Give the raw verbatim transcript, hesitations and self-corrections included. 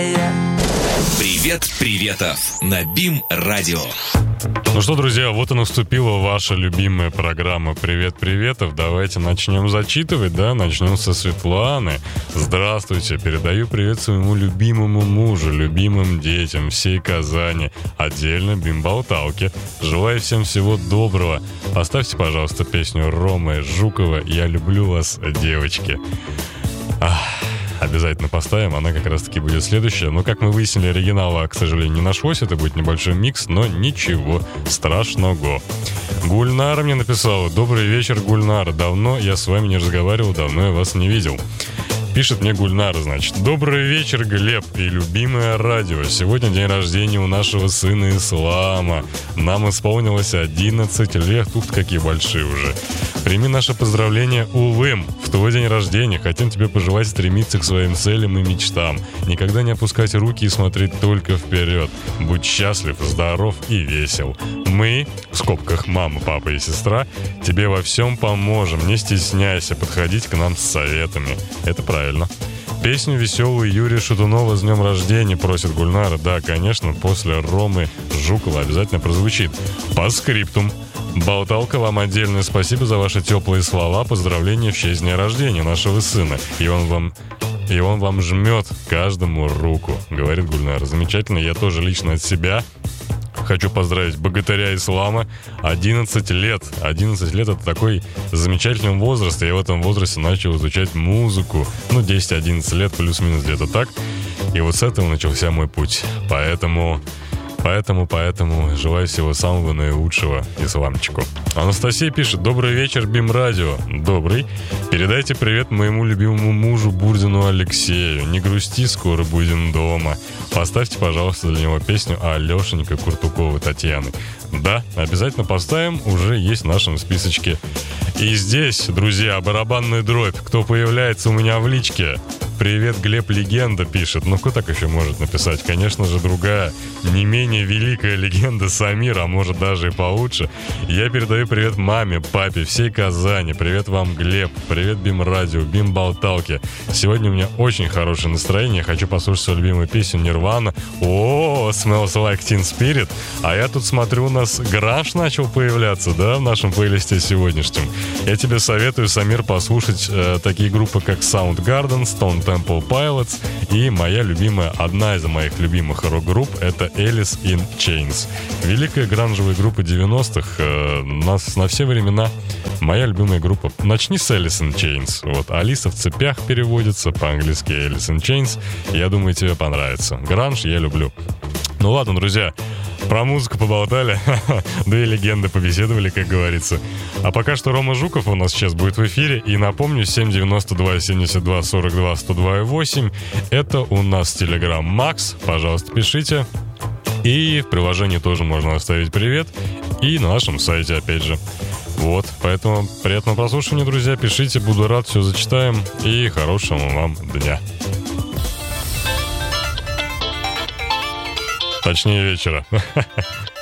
Привет, приветов на БИМ Радио. Ну что, друзья, вот и наступила ваша любимая программа «Привет, приветов». Давайте начнем зачитывать, да? Начнем со Светланы. Здравствуйте, передаю привет своему любимому мужу, любимым детям, всей Казани, отдельно бимбалталке. Желаю всем всего доброго. Поставьте, пожалуйста, песню Ромы Жукова «Я люблю вас, девочки». Ах. Обязательно поставим, она как раз-таки будет следующая. Но, как мы выяснили, оригинала, к сожалению, не нашлось. Это будет небольшой микс, но ничего страшного. Гульнара мне написала: «Добрый вечер, Гульнара. Давно я с вами не разговаривал, давно я вас не видел». Пишет мне Гульнара, значит: «Добрый вечер, Глеб и любимое радио. Сегодня день рождения у нашего сына Ислама. Нам исполнилось одиннадцать лет. Тут какие большие уже. Прими наше поздравление, Улым. В твой день рождения хотим тебе пожелать стремиться к своим целям и мечтам. Никогда не опускать руки и смотреть только вперед. Будь счастлив, здоров и весел. Мы, в скобках мама, папа и сестра, тебе во всем поможем. Не стесняйся подходить к нам с советами». Это правильно. Песню веселую Юрия Шатунова «С днем рождения» просит Гульнара. Да, конечно, после Ромы Жукова обязательно прозвучит. По скриптум. Болталка, вам отдельное спасибо за ваши теплые слова, поздравления в честь дня рождения нашего сына. И он вам... И он вам жмет каждому руку, говорит Гульнара. Замечательно, я тоже лично от себя хочу поздравить богатыря Ислама. одиннадцать лет. одиннадцать лет — это такой замечательный возраст. Я в этом возрасте начал изучать музыку. Ну, десять-одиннадцать лет, плюс-минус где-то так. И вот с этого начался мой путь. Поэтому... Поэтому, поэтому желаю всего самого наилучшего Исламчику. Анастасия пишет: «Добрый вечер, БИМ Радио». Добрый. Передайте привет моему любимому мужу Бурдину Алексею. Не грусти, скоро будем дома. Поставьте, пожалуйста, для него песню Алешенька Куртуковой Татьяны. Да, обязательно поставим, уже есть в нашем списочке. И здесь, друзья, барабанная дробь. Кто появляется у меня в личке? «Привет, Глеб, легенда», пишет. Ну, кто так еще может написать? Конечно же, другая, не менее великая легенда Самир, а может даже и получше. Я передаю привет маме, папе, всей Казани. Привет вам, Глеб. Привет, БИМ Радио, БИМ Болталки. Сегодня у меня очень хорошее настроение. Я хочу послушать свою любимую песню Нирвана. О, Smells Like Teen Spirit. А я тут смотрю, у нас гранж начал появляться, да, в нашем плейлисте сегодняшнем. Я тебе советую, Самир, послушать э, такие группы, как Soundgarden, Stone Temple Pilots и моя любимая, одна из моих любимых рок-групп — это Alice in Chains. Великая гранжевая группа девяностых, э, на, на все времена моя любимая группа. Начни с Alice in Chains. Вот, Алиса в цепях переводится, по-английски Alice in Chains. Я думаю, тебе понравится. Гранж я люблю. Ну ладно, друзья, про музыку поболтали, две легенды побеседовали, как говорится. А пока что Рома Жуков у нас сейчас будет в эфире. И напомню, семь девяносто два семьдесят два сорок два сто два и восемь. Это у нас Telegram Max. Пожалуйста, пишите. И в приложении тоже можно оставить привет. И на нашем сайте, опять же. Вот, поэтому приятного прослушивания, друзья. Пишите, буду рад, все зачитаем. И хорошего вам дня. Точнее, вечера.